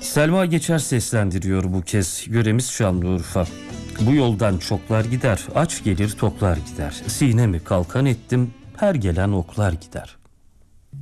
Selma Geçer seslendiriyor bu kez. Yöremiz Şanlıurfa. Bu yoldan çoklar gider, aç gelir toklar gider. Sinemi kalkan ettim, her gelen oklar gider.